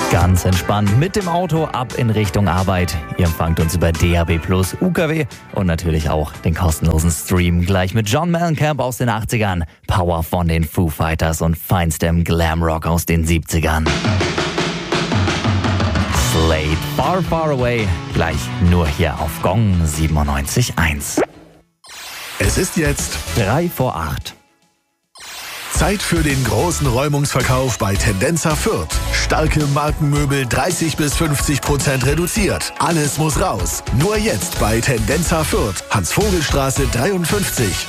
Ganz entspannt mit dem Auto ab in Richtung Arbeit. Ihr empfangt uns über DAB+, UKW und natürlich auch den kostenlosen Stream. Gleich mit John Mellencamp aus den 80ern, Power von den Foo Fighters und feinstem Glamrock aus den 70ern. Slade, Far Far Away, gleich nur hier auf Gong 97.1. Es ist jetzt 7:03. Zeit für den großen Räumungsverkauf bei Tendenza Fürth. Starke Markenmöbel 30-50% reduziert. Alles muss raus. Nur jetzt bei Tendenza Fürth. Hans-Vogel-Straße 53.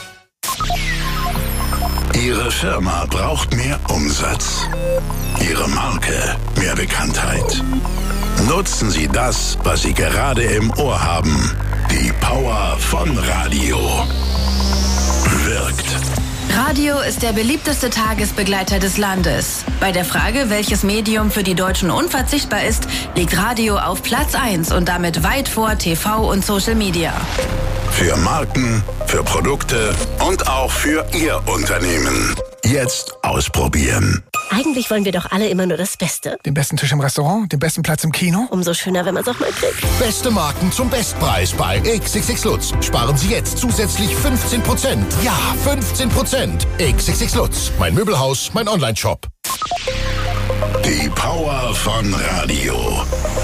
Ihre Firma braucht mehr Umsatz. Ihre Marke mehr Bekanntheit. Nutzen Sie das, was Sie gerade im Ohr haben. Die Power von Radio. Wirkt. Radio ist der beliebteste Tagesbegleiter des Landes. Bei der Frage, welches Medium für die Deutschen unverzichtbar ist, liegt Radio auf Platz 1 und damit weit vor TV und Social Media. Für Marken, für Produkte und auch für Ihr Unternehmen. Jetzt ausprobieren. Eigentlich wollen wir doch alle immer nur das Beste. Den besten Tisch im Restaurant, den besten Platz im Kino. Umso schöner, wenn man es auch mal kriegt. Beste Marken zum Bestpreis bei XXX Lutz. Sparen Sie jetzt zusätzlich 15%. Ja, 15%. XXX Lutz. Mein Möbelhaus, mein Online-Shop. Die Power von Radio.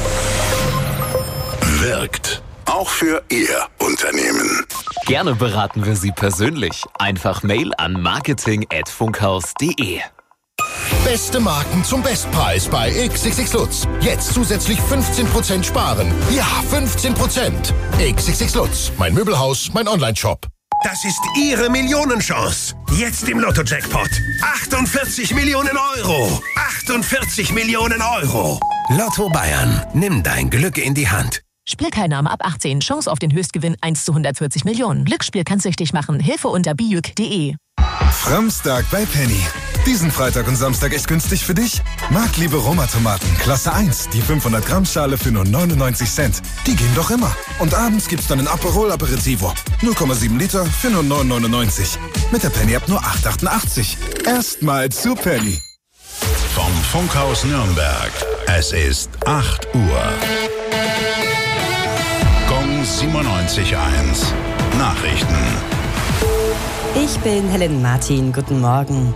Wirkt. Auch für Ihr Unternehmen. Gerne beraten wir Sie persönlich. Einfach Mail an marketing@funkhaus.de. Beste Marken zum Bestpreis bei XXX Lutz. Jetzt zusätzlich 15% sparen. Ja, 15%. XXX Lutz. Mein Möbelhaus, mein Online-Shop. Das ist Ihre Millionenchance. Jetzt im Lotto-Jackpot. 48 Millionen Euro. 48 Millionen Euro. Lotto Bayern. Nimm dein Glück in die Hand. Spielteilnahme ab 18. Chance auf den Höchstgewinn 1:140 Millionen. Glücksspiel kann süchtig machen. Hilfe unter bijuk.de. Framstag bei Penny. Diesen Freitag und Samstag echt günstig für dich? Marktliebe Roma-Tomaten, Klasse 1, die 500 Gramm Schale für nur 99 Cent. Die gehen doch immer. Und abends gibt's dann ein Aperol Aperitivo. 0,7 Liter für nur 9,99. Mit der Penny ab nur 8,88. Erstmal zu Penny. Vom Funkhaus Nürnberg. Es ist 8 Uhr. Gong 97.1. Nachrichten. Ich bin Helen Martin. Guten Morgen.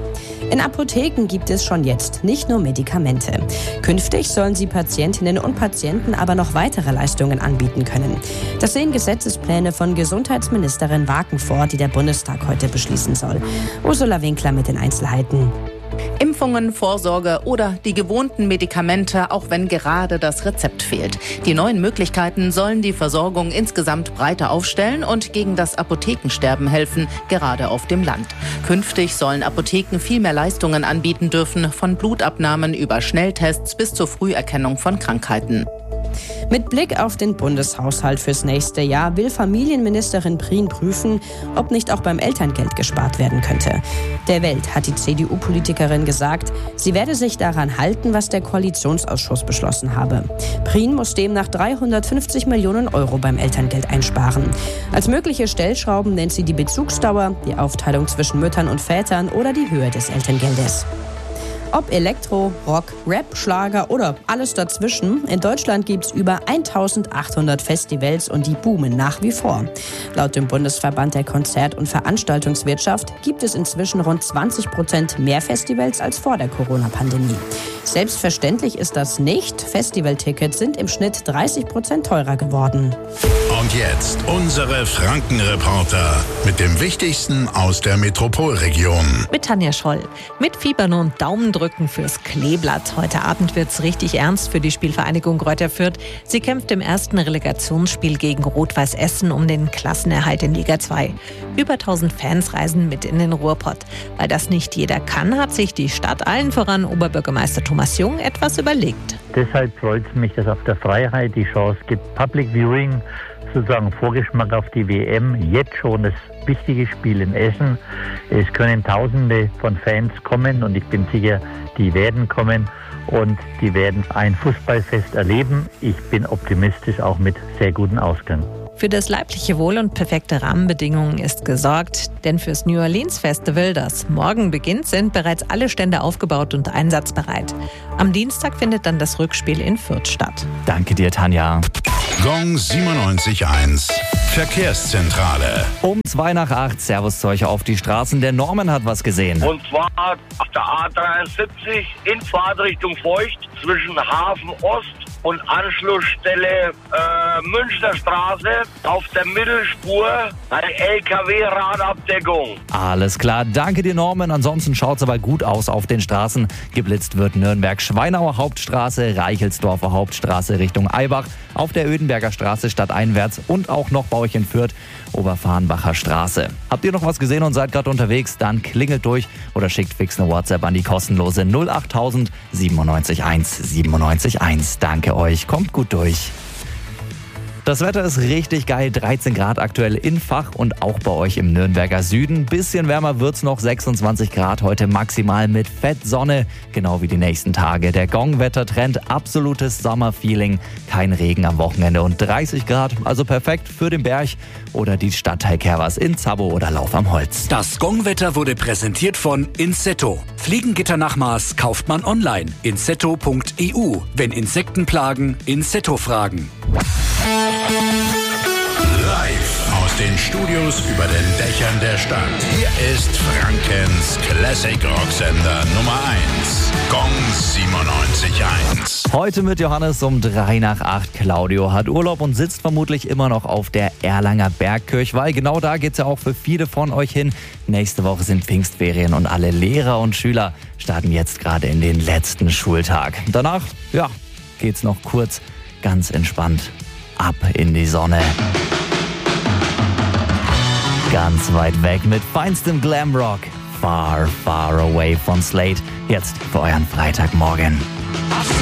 In Apotheken gibt es schon jetzt nicht nur Medikamente. Künftig sollen sie Patientinnen und Patienten aber noch weitere Leistungen anbieten können. Das sehen Gesetzespläne von Gesundheitsministerin Waken vor, die der Bundestag heute beschließen soll. Ursula Winkler mit den Einzelheiten. Impfungen, Vorsorge oder die gewohnten Medikamente, auch wenn gerade das Rezept fehlt. Die neuen Möglichkeiten sollen die Versorgung insgesamt breiter aufstellen und gegen das Apothekensterben helfen, gerade auf dem Land. Künftig sollen Apotheken viel mehr Leistungen anbieten dürfen, von Blutabnahmen über Schnelltests bis zur Früherkennung von Krankheiten. Mit Blick auf den Bundeshaushalt fürs nächste Jahr will Familienministerin Prien prüfen, ob nicht auch beim Elterngeld gespart werden könnte. Der Welt hat die CDU-Politikerin gesagt, sie werde sich daran halten, was der Koalitionsausschuss beschlossen habe. Prien muss demnach 350 Millionen Euro beim Elterngeld einsparen. Als mögliche Stellschrauben nennt sie die Bezugsdauer, die Aufteilung zwischen Müttern und Vätern oder die Höhe des Elterngeldes. Ob Elektro, Rock, Rap, Schlager oder alles dazwischen, in Deutschland gibt es über 1800 Festivals und die boomen nach wie vor. Laut dem Bundesverband der Konzert- und Veranstaltungswirtschaft gibt es inzwischen rund 20% mehr Festivals als vor der Corona-Pandemie. Selbstverständlich ist das nicht. Festivaltickets sind im Schnitt 30% teurer geworden. Und jetzt unsere Frankenreporter mit dem Wichtigsten aus der Metropolregion. Mit Tanja Scholl. Mit Fiebern und Daumendrücken fürs Kleeblatt. Heute Abend wird's richtig ernst für die Spielvereinigung Greuther Fürth. Sie kämpft im ersten Relegationsspiel gegen Rot-Weiß Essen um den Klassenerhalt in Liga 2. Über 1000 Fans reisen mit in den Ruhrpott. Weil das nicht jeder kann, hat sich die Stadt, allen voran Oberbürgermeister Thomas Jung, etwas überlegt. Deshalb freut es mich, dass auf der Freiheit die Chance gibt, Public Viewing, sozusagen Vorgeschmack auf die WM, jetzt schon das wichtige Spiel in Essen. Es können Tausende von Fans kommen und ich bin sicher, die werden kommen und die werden ein Fußballfest erleben. Ich bin optimistisch, auch mit sehr gutem Ausgang. Für das leibliche Wohl und perfekte Rahmenbedingungen ist gesorgt, denn fürs New Orleans Festival, das morgen beginnt, sind bereits alle Stände aufgebaut und einsatzbereit. Am Dienstag findet dann das Rückspiel in Fürth statt. Danke dir, Tanja. Gong 97.1 Verkehrszentrale. Um 7:02. Servus zu euch auf die Straßen. Der Norman hat was gesehen. Und zwar auf der A73 in Fahrtrichtung Feucht zwischen Hafen Ost und Anschlussstelle Münchner Straße auf der Mittelspur eine LKW-Radabdeckung. Alles klar, danke dir, Norman. Ansonsten schaut es aber gut aus auf den Straßen. Geblitzt wird Nürnberg-Schweinauer Hauptstraße, Reichelsdorfer Hauptstraße Richtung Eibach, auf der Ödenberger Straße stadteinwärts und auch noch bei euch in Fürth, Oberfahrenbacher Straße. Habt ihr noch was gesehen und seid gerade unterwegs? Dann klingelt durch oder schickt fix eine WhatsApp an die kostenlose 08000 97 1 97 1. Danke euch, kommt gut durch. Das Wetter ist richtig geil, 13 Grad aktuell in Vach und auch bei euch im Nürnberger Süden. Bisschen wärmer wird's noch, 26 Grad heute maximal mit Fettsonne, genau wie die nächsten Tage. Der Gong-Wettertrend, absolutes Sommerfeeling, kein Regen am Wochenende und 30 Grad, also perfekt für den Berg oder die Stadtteil Kervers in Zabo oder Lauf am Holz. Das Gong-Wetter wurde präsentiert von Insetto. Fliegengitter nach Maß kauft man online. Insetto.eu. Wenn Insekten plagen, Insetto fragen. Live aus den Studios über den Dächern der Stadt. Hier ist Frankens Classic Rocksender Nummer 1. Gong 97.1. Heute mit Johannes um 7:03. Claudio hat Urlaub und sitzt vermutlich immer noch auf der Erlanger Bergkirche, weil genau da geht's ja auch für viele von euch hin. Nächste Woche sind Pfingstferien und alle Lehrer und Schüler starten jetzt gerade in den letzten Schultag. Danach, geht's noch kurz ganz entspannt ab in die Sonne. Ganz weit weg mit feinstem Glamrock. Far, far away von Slate. Jetzt für euren Freitagmorgen.